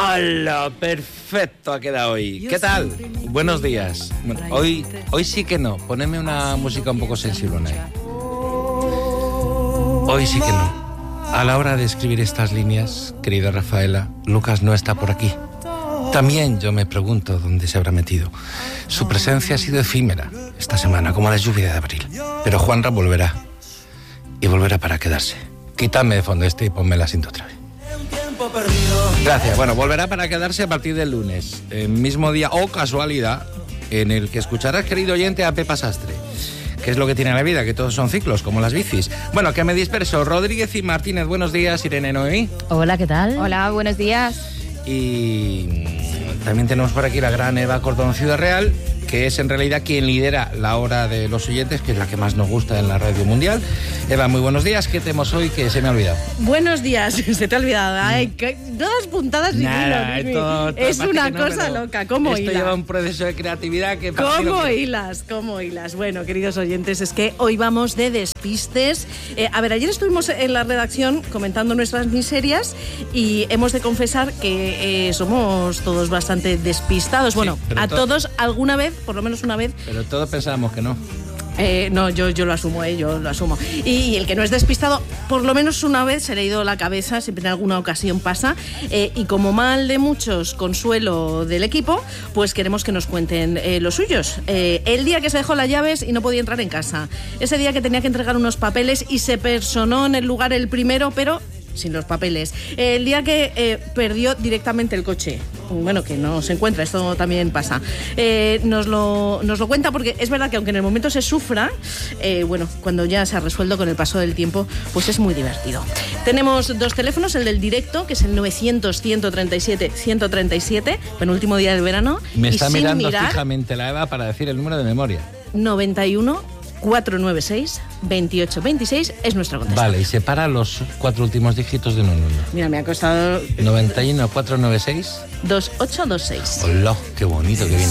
¡Hola! Perfecto ha quedado hoy. ¿Qué tal? Buenos días. Bueno, hoy sí que no. Poneme una música un poco sensible. Hoy sí que no. A la hora de escribir estas líneas, querida Rafaela, Lucas no está por aquí. También yo me pregunto dónde se habrá metido. Su presencia ha sido efímera esta semana, como la lluvia de abril. Pero Juanra volverá. Y volverá para quedarse. Quítame de fondo y ponme la cinta otra vez. Gracias. Bueno, volverá para quedarse a partir del lunes. El mismo día, o casualidad, en el que escucharás, querido oyente, a Pepa Sastre. ¿Qué es lo que tiene la vida? Que todos son ciclos, como las bicis. Bueno, que me disperso. Rodríguez y Martínez, buenos días. Irene Noemí. Hola, ¿qué tal? Hola, buenos días. Y también tenemos por aquí la gran Eva Cordón Ciudad Real, que es en realidad quien lidera la hora de los oyentes, que es la que más nos gusta en la radio mundial. Eva, muy buenos días. ¿Qué tenemos hoy que se me ha olvidado? Buenos días. Se te ha olvidado. Ay, todas puntadas sin hilo. Es una cosa loca. ¿Cómo hilas? Esto lleva un proceso de creatividad que... ¿Cómo hilas? ¿Cómo hilas? Bueno, queridos oyentes, es que hoy vamos de despistes. Ayer estuvimos en la redacción comentando nuestras miserias y hemos de confesar que somos todos bastante despistados. Bueno, sí, a todos alguna vez, por lo menos una vez. Pero todos pensábamos que no. No, yo lo asumo, yo lo asumo. Y el que no es despistado, por lo menos una vez se le ha ido la cabeza, siempre en alguna ocasión pasa. Y como mal de muchos, consuelo del equipo, pues queremos que nos cuenten los suyos. El día que se dejó las llaves y no podía entrar en casa. Ese día que tenía que entregar unos papeles y se personó en el lugar el primero, pero sin los papeles. El día que perdió directamente el coche. Bueno, que no se encuentra, esto también pasa. Nos lo cuenta porque es verdad que aunque en el momento se sufra, cuando ya se ha resuelto con el paso del tiempo, pues es muy divertido. Tenemos dos teléfonos, el del directo, que es el 900-137-137, penúltimo día del verano. Me está mirando fijamente la Eva para decir el número de memoria. 91-496-2826 es nuestra contestación. Vale, y separa los 4 últimos dígitos de un número. Mira, me ha costado... 91-496... 2826. Hola, qué bonito, qué bien.